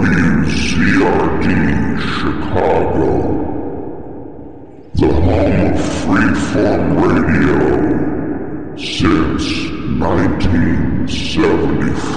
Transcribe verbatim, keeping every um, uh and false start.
W Z R D Chicago, the home of freeform radio since nineteen seventy-four.